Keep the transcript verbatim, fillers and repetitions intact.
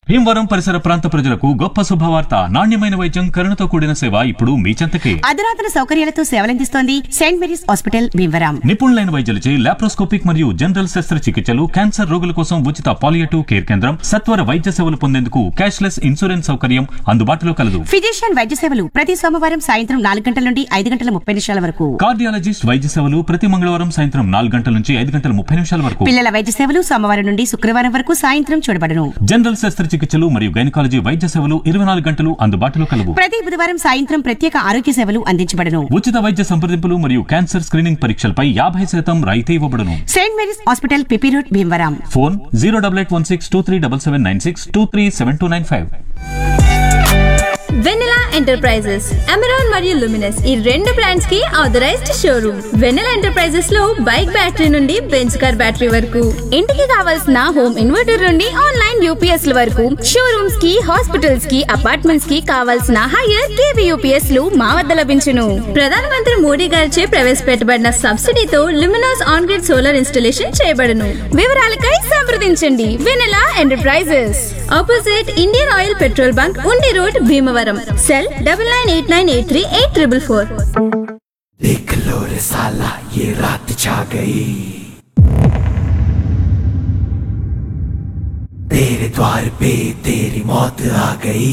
భీమవరం పరిసర ప్రాంత ప్రజలకు గొప్ప శుభవార్త. నాణ్యమైన వైద్యం, కరుణతో కూడిన సేవ ఇప్పుడు మీ చెంతకే. అధునాతన సౌకర్యాలతో సేవలందిస్తోంది సెయింట్ మేరీస్ హాస్పిటల్ భీమవరం. నిపుణులైన వైద్యులచే లాప్రోస్కోపిక్ మరియు జనరల్ శస్త్రచికిత్సలు, క్యాన్సర్ రోగుల కోసం ఉచిత పాలియేటివ్ కేర్ కేంద్రం, సత్వర వైద్య సేవలు పొందేందుకు క్యాష్లెస్ ఇన్సూరెన్స్ సౌకర్యం అందుబాటులో కలదు. ఫిజిషియన్ వైద్య సేవలు ప్రతి సోమవారం సాయంత్రం నాలుగు గంటల నుండి ఐదు గంటల ముప్పై నిమిషాల వరకు. కార్డియాలజిస్ట్ వైద్య సేవలు ప్రతి మంగళవారం సాయంత్రం నాలుగు గంటల నుంచి ఐదు గంటల ముప్పై నిమిషాల వరకు. పిల్లల వైద్య సేవలు సోమవారం నుండి శుక్రవారం వరకు సాయంత్రం చూడబడను. జనరల్ శస్త్రచికిత్సలు మరియు గైనకాలజీ వైద్య సేవలు ఇరవై నాలుగు గంటలు అందుబాటులో కలవు. ప్రతి బుధవారం సాయంత్రం ప్రత్యేక ఆరోగ్య సేవలు అందించబడను. ఉచిత వైద్య సంప్రదింపులు మరియు క్యాన్సర్ స్క్రీనింగ్ పరీక్షలపై యాభై శాతం రాయితీ ఇవ్వబడును. Saint Mary's hospital PP road Bhimavaram. Phone zero double eight one six two three double seven nine six two three seven two nine five. వెన్నెలా ఎంటర్ప్రైజెస్, అమెరాన్ మరియు లుమినస్ ఈ రెండు బ్రాండ్స్ కి ఆథరైజ్డ్ షోరూమ్. వెన్నెలా ఎంటర్ప్రైజెస్ లో bike battery నుండి bench car battery వరకు, ఇంటికి కావాల్సిన home inverter నుండి ఆన్లైన్ యూపీఎస్ ల వరకు, షోరూమ్స్ కి, హాస్పిటల్స్ కి, అపార్ట్మెంట్స్ కి కావాల్సిన హైయర్ కేవీ యూపీఎస్ లు మా వద్ద లభించును. ప్రధానమంత్రి మోడీ గారిచే ప్రవేశపెట్టబడిన సబ్సిడీతో Luminous on grid solar installation చేయబడును. వివరాలకై సంప్రదించండి. వెన్నెలా enterprises, opposite Indian oil petrol bunk, ఉండి road, Bhimavaram. Cell double nine eight nine eight three eight triple four. देख लो रे साला ये रात छा गई, तेरे द्वार पे तेरी मौत आ गई.